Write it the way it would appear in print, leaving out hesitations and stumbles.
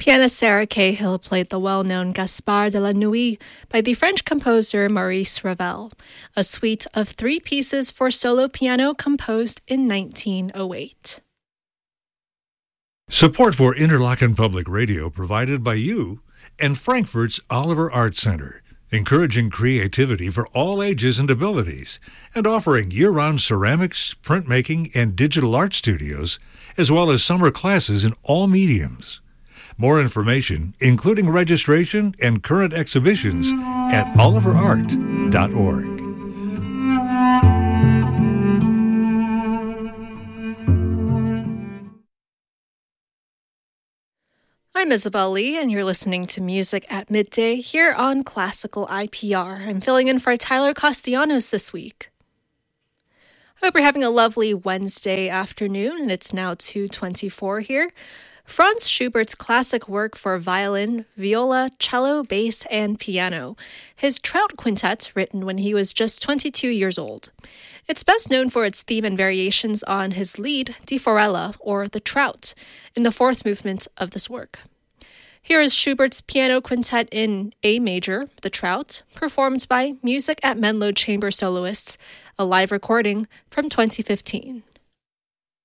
Pianist Sarah Cahill played the well-known Gaspard de la Nuit by the French composer Maurice Ravel, a suite of 3 pieces for solo piano composed in 1908. Support for Interlochen Public Radio provided by you and Frankfurt's Oliver Art Center, encouraging creativity for all ages and abilities, and offering year-round ceramics, printmaking, and digital art studios, as well as summer classes in all mediums. More information, including registration and current exhibitions, at oliverart.org. I'm Isabel Lee, and you're listening to Music at Midday here on Classical IPR. I'm filling in for Tyler Castellanos this week. Hope you're having a lovely Wednesday afternoon, and it's now 2:24 here. Franz Schubert's classic work for violin, viola, cello, bass, and piano. His Trout Quintet, written when he was just 22 years old. It's best known for its theme and variations on his lead, Die Forelle, or The Trout, in the 4th movement of this work. Here is Schubert's Piano Quintet in A major, The Trout, performed by Music at Menlo Chamber Soloists, a live recording from 2015.